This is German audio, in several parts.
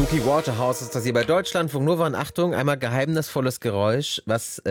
Suki Waterhouse ist das hier bei Deutschlandfunk Nova. Und Achtung, einmal geheimnisvolles Geräusch. Was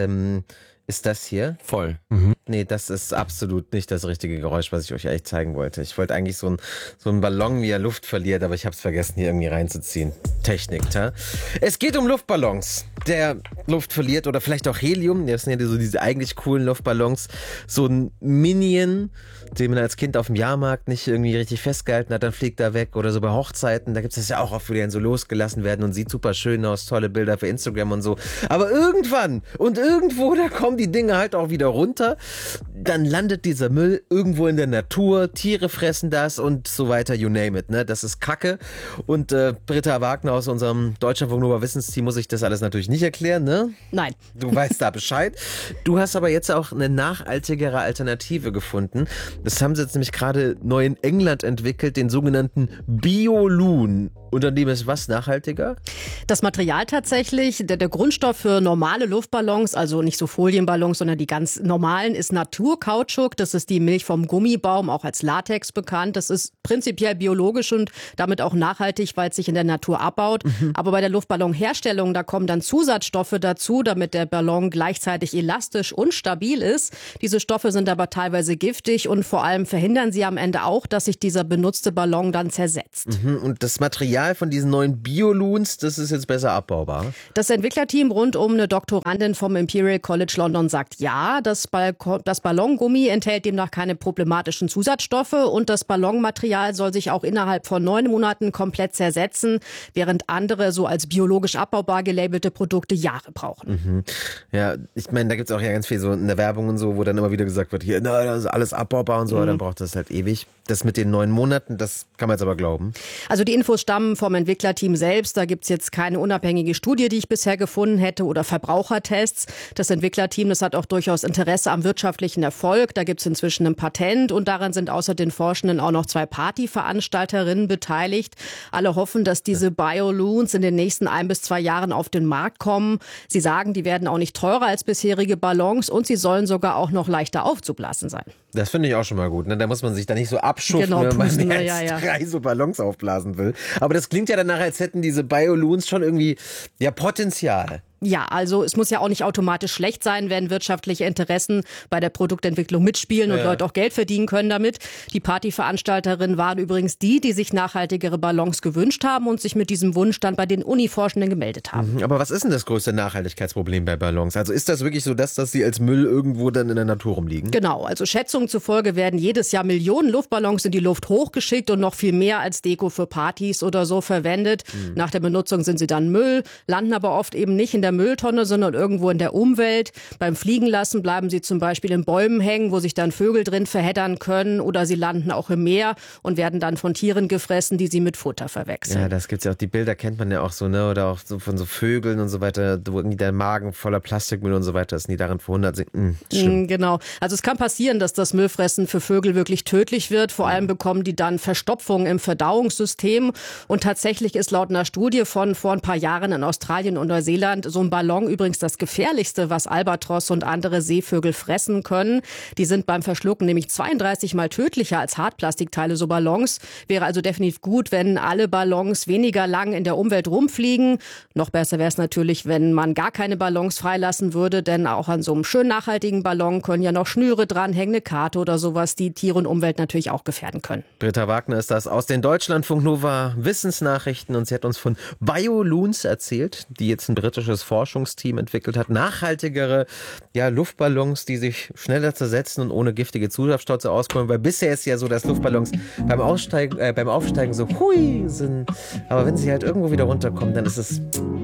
ist das hier? Voll. Nee, das ist absolut nicht das richtige Geräusch, was ich euch eigentlich zeigen wollte. Ich wollte eigentlich so einen Ballon, wie er Luft verliert, aber ich habe es vergessen, hier irgendwie reinzuziehen. Technik, ta? Es geht um Luftballons, der Luft verliert oder vielleicht auch Helium. Das sind ja so diese eigentlich coolen Luftballons. So ein Minion, den man als Kind auf dem Jahrmarkt nicht irgendwie richtig festgehalten hat, dann fliegt er weg. Oder so bei Hochzeiten, da gibt es das ja auch oft, wo die dann so losgelassen werden und sieht super schön aus, tolle Bilder für Instagram und so. Aber irgendwann und irgendwo, da kommen die Dinge halt auch wieder runter. Dann landet dieser Müll irgendwo in der Natur, Tiere fressen das und so weiter, you name it, ne? Das ist Kacke. Und Britta Wagner aus unserem Deutschlandfunk Nova Wissensteam muss ich das alles natürlich nicht erklären, ne? Nein. Du weißt da Bescheid. Du hast aber jetzt auch eine nachhaltigere Alternative gefunden. Das haben sie jetzt nämlich gerade neu in England entwickelt, den sogenannten Bioloon. Und an dem ist was nachhaltiger? Das Material tatsächlich, der Grundstoff für normale Luftballons, also nicht so Folienballons, sondern die ganz normalen, ist Naturkautschuk. Das ist die Milch vom Gummibaum, auch als Latex bekannt. Das ist prinzipiell biologisch und damit auch nachhaltig, weil es sich in der Natur abbaut. Aber bei der Luftballonherstellung, da kommen dann Zusatzstoffe dazu, damit der Ballon gleichzeitig elastisch und stabil ist. Diese Stoffe sind aber teilweise giftig und vor allem verhindern sie am Ende auch, dass sich dieser benutzte Ballon dann zersetzt. Und das Material von diesen neuen Bioloons, das ist jetzt besser abbaubar? Das Entwicklerteam rund um eine Doktorandin vom Imperial College London sagt ja, das Ballongummi enthält demnach keine problematischen Zusatzstoffe und das Ballonmaterial soll sich auch innerhalb von 9 Monaten komplett zersetzen, während andere so als biologisch abbaubar gelabelte Produkte Jahre brauchen. Ja, ich meine, da gibt es auch ja ganz viel so in der Werbung und so, wo dann immer wieder gesagt wird, hier, na, das ist alles abbaubar und so, aber dann braucht das halt ewig. Das mit den 9 Monaten, das kann man jetzt aber glauben. Also die Infos stammen vom Entwicklerteam selbst. Da gibt's jetzt keine unabhängige Studie, die ich bisher gefunden hätte, oder Verbrauchertests. Das Entwicklerteam, das hat auch durchaus Interesse am wirtschaftlichen Erfolg. Da gibt's inzwischen ein Patent und daran sind außer den Forschenden auch noch 2 Partyveranstalterinnen beteiligt. Alle hoffen, dass diese Bioloons in den nächsten 1 bis 2 Jahren auf den Markt kommen. Sie sagen, die werden auch nicht teurer als bisherige Ballons und sie sollen sogar auch noch leichter aufzublasen sein. Das finde ich auch schon mal gut. Ne? Da muss man sich da nicht so abschuften, Genau, wenn man pusten, jetzt 3 so Ballons aufblasen will. Aber das klingt ja danach, als hätten diese Bioloons schon irgendwie Potenzial. Ja, also es muss ja auch nicht automatisch schlecht sein, wenn wirtschaftliche Interessen bei der Produktentwicklung mitspielen und Leute auch Geld verdienen können damit. Die Partyveranstalterinnen waren übrigens die sich nachhaltigere Ballons gewünscht haben und sich mit diesem Wunsch dann bei den Uni-Forschenden gemeldet haben. Aber was ist denn das größte Nachhaltigkeitsproblem bei Ballons? Also ist das wirklich so, dass sie als Müll irgendwo dann in der Natur rumliegen? Genau, also Schätzungen zufolge werden jedes Jahr Millionen Luftballons in die Luft hochgeschickt und noch viel mehr als Deko für Partys oder so verwendet. Nach der Benutzung sind sie dann Müll, landen aber oft eben nicht in der Mülltonne, sondern irgendwo in der Umwelt. Beim Fliegenlassen bleiben sie zum Beispiel in Bäumen hängen, wo sich dann Vögel drin verheddern können, oder sie landen auch im Meer und werden dann von Tieren gefressen, die sie mit Futter verwechseln. Ja, das gibt's ja auch. Die Bilder kennt man ja auch so, ne? Oder auch so von so Vögeln und so weiter, wo irgendwie der Magen voller Plastikmüll und so weiter ist, die darin verhundert sind. Schlimm. Genau. Also es kann passieren, dass das Müllfressen für Vögel wirklich tödlich wird. Vor allem bekommen die dann Verstopfung im Verdauungssystem. Und tatsächlich ist laut einer Studie von vor ein paar Jahren in Australien und Neuseeland so ein Ballon übrigens das gefährlichste, was Albatros und andere Seevögel fressen können. Die sind beim Verschlucken nämlich 32 Mal tödlicher als Hartplastikteile, so Ballons. Wäre also definitiv gut, wenn alle Ballons weniger lang in der Umwelt rumfliegen. Noch besser wäre es natürlich, wenn man gar keine Ballons freilassen würde, denn auch an so einem schön nachhaltigen Ballon können ja noch Schnüre dranhängen, eine Karte oder sowas, die Tiere und Umwelt natürlich auch gefährden können. Britta Wagner ist das aus den Deutschlandfunk Nova Wissensnachrichten und sie hat uns von Bioloons erzählt, die jetzt ein britisches Forschungsteam entwickelt hat. Nachhaltigere Luftballons, die sich schneller zersetzen und ohne giftige Zusatzstoffe auskommen. Weil bisher ist ja so, dass Luftballons beim Aufsteigen so hui sind. Aber wenn sie halt irgendwo wieder runterkommen, dann ist es